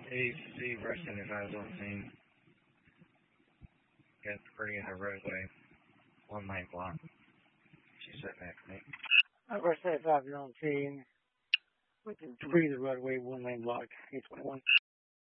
AC Russian if I was on team. Got 3 in the roadway. 1 lane block. She sat next to me. Rush 75 you're on team. Within 3 of the roadway, 1 lane block. 821.